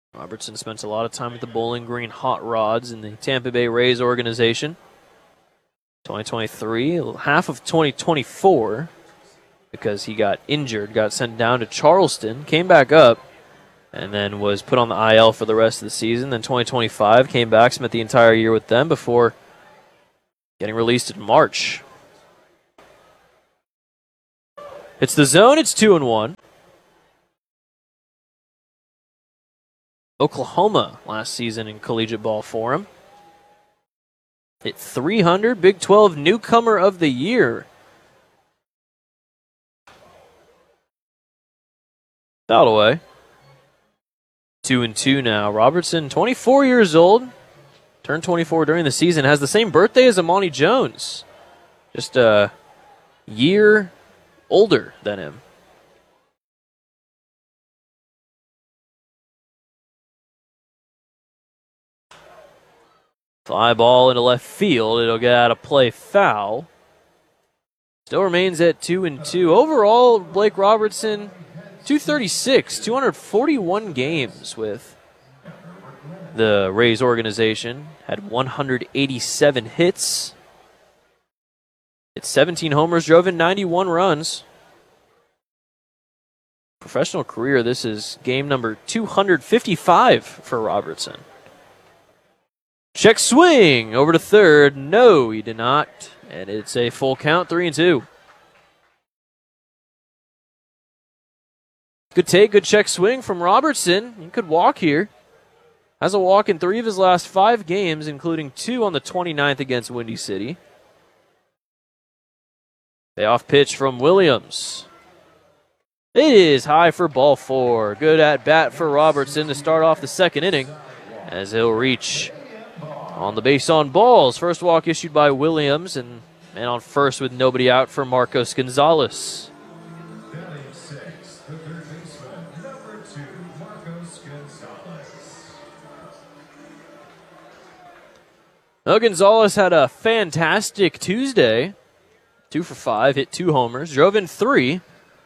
Robertson spent a lot of time with the Bowling Green Hot Rods in the Tampa Bay Rays organization. 2023, half of 2024, because he got injured, got sent down to Charleston, came back up, and then was put on the IL for the rest of the season. Then 2025, came back, spent the entire year with them before getting released in March. It's the zone, it's 2-1. Oklahoma last season in collegiate ball for him. Hit .300, Big 12 Newcomer of the Year. Fouled away. 2-2 now. Robertson, 24 years old. Turned 24 during the season. Has the same birthday as Amani Jones. Just a year older than him. Fly ball into left field. It'll get out of play, foul. Still remains at 2-2. Overall, Blake Robertson, 236, 241 games with the Rays organization. Had 187 hits. Hit 17 homers, drove in 91 runs. Professional career, this is game number 255 for Robertson. Check swing over to third. No, he did not. And it's a full count, 3-2. Good take, good check swing from Robertson. He could walk here. Has a walk in 3 of his last 5 games, including 2 on the 29th against Windy City. Payoff pitch from Williams. It is high for ball 4. Good at bat for Robertson to start off the second inning as he'll reach on the base on balls. First walk issued by Williams, and man on first with nobody out for Marcos Gonzalez. Well, Gonzalez had a fantastic Tuesday. 2 for 5, hit 2 homers, drove in 3.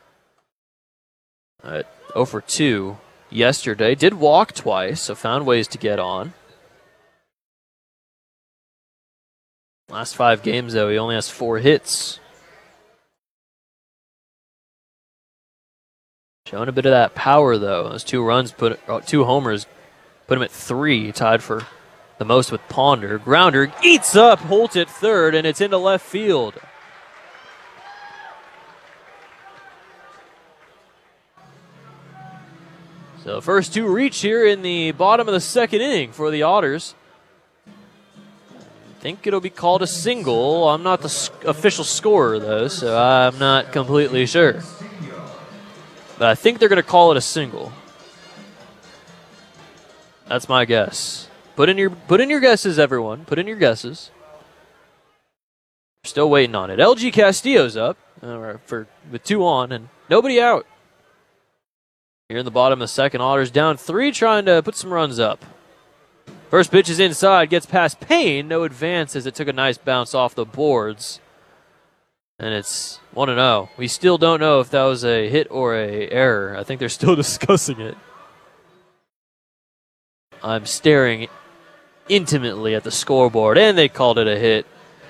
0 for 2 yesterday. Did walk twice, so found ways to get on. Last 5 games, though, he only has 4 hits. Showing a bit of that power, though. Those 2 homers put him at 3, tied for the most with Ponder. Grounder eats up Holt at third, and it's into left field. So first 2 reach here in the bottom of the second inning for the Otters. I think it'll be called a single. I'm not the official scorer, though, so I'm not completely sure. But I think they're going to call it a single. That's my guess. Put in your guesses, everyone. Put in your guesses. Still waiting on it. LG Castillo's up with 2 on and nobody out. Here in the bottom of the second, Otters down 3, trying to put some runs up. First pitch is inside, gets past Payne. No advance as it took a nice bounce off the boards. And it's 1-0. We still don't know if that was a hit or a error. I think they're still discussing it. I'm staring intimately at the scoreboard, and they called it a hit.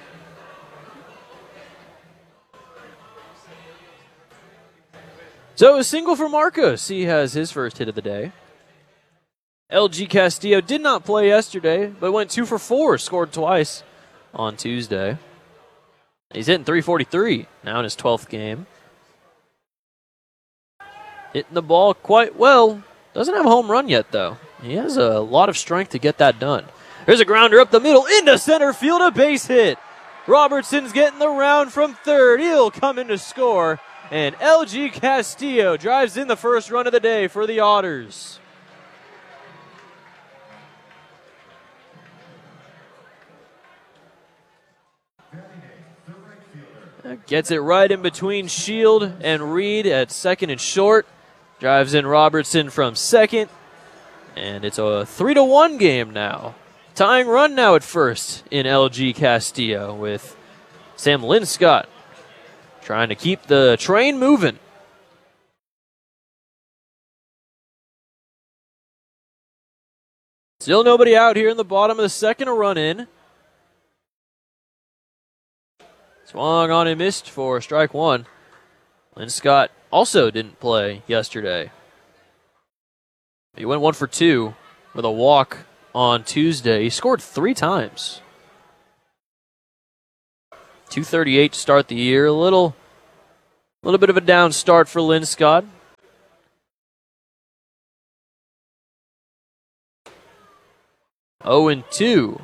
So a single for Marcos. He has his first hit of the day. LG Castillo did not play yesterday, but went 2 for 4, scored twice on Tuesday. He's hitting .343 now in his 12th game. Hitting the ball quite well. Doesn't have a home run yet, though. He has a lot of strength to get that done. There's a grounder up the middle into center field, a base hit. Robertson's getting the round from third. He'll come in to score, and LG Castillo drives in the first run of the day for the Otters. Gets it right in between Shield and Reed at second and short. Drives in Robertson from second. And it's a 3-1 game now. Tying run now at first in LG Castillo with Sam Linscott trying to keep the train moving. Still nobody out here in the bottom of the second, a run in. Swung on and missed for strike one. Linscott also didn't play yesterday. He went 1 for 2 with a walk on Tuesday. He scored 3 times. .238 to start the year. A little bit of a down start for Linscott. Oh, 2.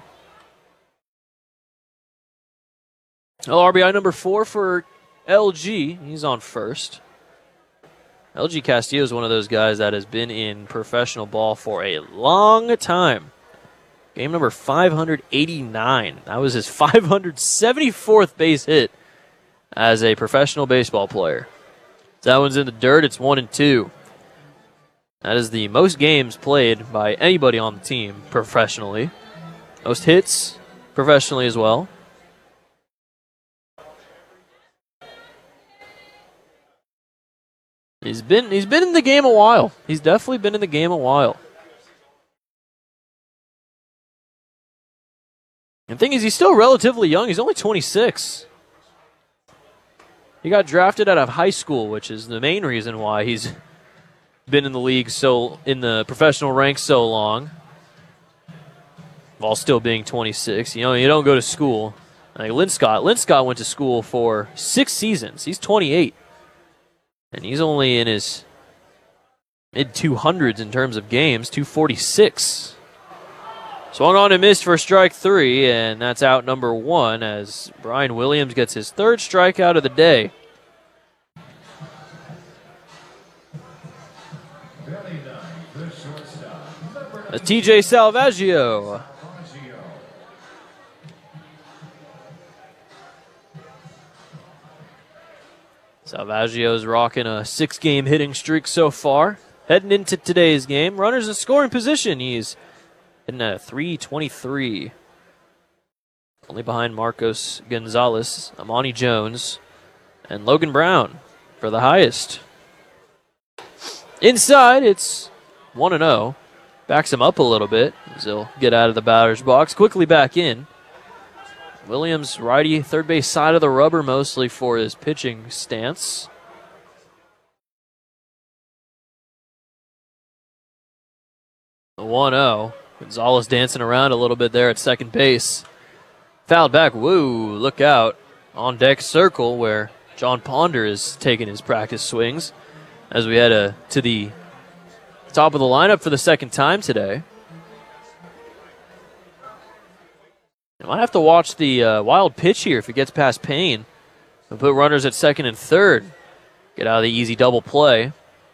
RBI number 4 for LG. He's on first. LG Castillo is one of those guys that has been in professional ball for a long time. Game number 589. That was his 574th base hit as a professional baseball player. That one's in the dirt. It's 1-2. That is the most games played by anybody on the team professionally. Most hits professionally as well. He's been in the game a while. He's definitely been in the game a while. And the thing is, he's still relatively young. He's only 26. He got drafted out of high school, which is the main reason why he's been in the league in the professional ranks so long, while still being 26. You know, you don't go to school. Like Linscott went to school for 6 seasons. He's 28. And he's only in his mid-200s in terms of games, 246. Swung on and missed for strike 3, and that's out number 1 as Brian Williams gets his 3rd strikeout of the day. That's TJ Salvaggio. Salvaggio's rocking a 6-game hitting streak so far. Heading into today's game, runners in scoring position. He's in a 323. Only behind Marcos Gonzalez, Amani Jones, and Logan Brown for the highest. Inside, it's 1-0. Backs him up a little bit as he'll get out of the batter's box. Quickly back in. Williams, righty, third base side of the rubber mostly for his pitching stance. The 1-0. Gonzalez dancing around a little bit there at second base. Fouled back. Woo, look out. On deck circle where John Ponder is taking his practice swings as we head to the top of the lineup for the second time today. I might have to watch the wild pitch here if it gets past Payne. We'll put runners at second and third. Get out of the easy double play.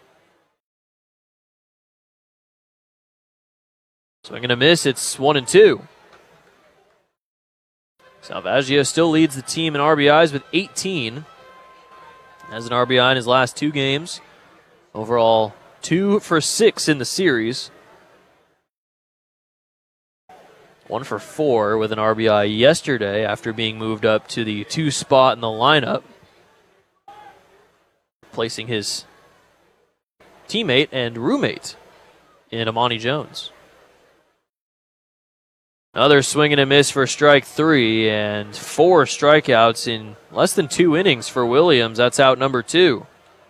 Swing and a miss. It's 1-2. Salvaggio still leads the team in RBIs with 18. Has an RBI in his last 2 games. Overall, 2 for 6 in the series. 1 for 4 with an RBI yesterday after being moved up to the 2 spot in the lineup, placing his teammate and roommate in Amani Jones. Another swing and a miss for strike 3, and 4 strikeouts in less than 2 innings for Williams. That's out number 2.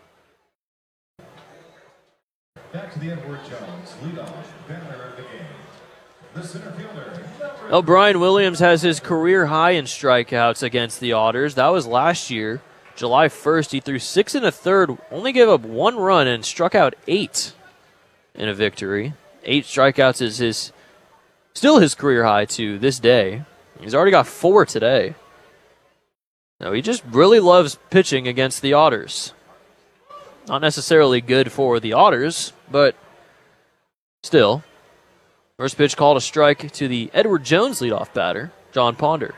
Back to the Edward Jones, leadoff batter of the game. The center fielder. Well, Brian Williams has his career high in strikeouts against the Otters. That was last year, July 1st. He threw 6 1/3, only gave up 1 run, and struck out 8 in a victory. 8 strikeouts is still his career high to this day. He's already got 4 today. No, he just really loves pitching against the Otters. Not necessarily good for the Otters, but still. First pitch called a strike to the Edward Jones leadoff batter, John Ponder.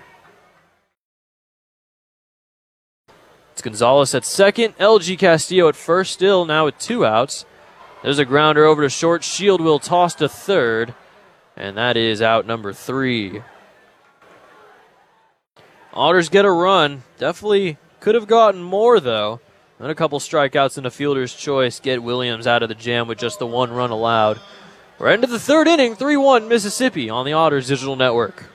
It's Gonzalez at second, LG Castillo at first, still now with 2 outs. There's a grounder over to short. Shield will toss to third, and that is out number 3. Otters get a run. Definitely could have gotten more, though. And a couple strikeouts in the fielder's choice get Williams out of the jam with just the 1 run allowed. We're into the third inning, 3-1 Mississippi on the Otters Digital Network.